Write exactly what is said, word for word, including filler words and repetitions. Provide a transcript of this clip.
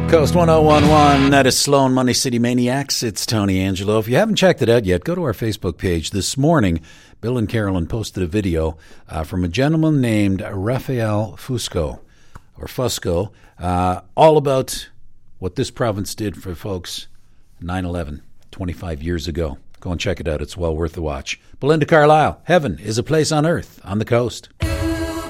Coast one oh one one, that is Sloan Money City Maniacs. It's Tony Angelo. If you haven't checked it out yet, go to our Facebook page. This morning, Bill and Carolyn posted a video uh, from a gentleman named Rafael Fusco, or Fusco, uh, all about what this province did for folks nine eleven, twenty-five years ago. Go and check it out. It's well worth the watch. Belinda Carlisle, Heaven is a Place on Earth on the Coast.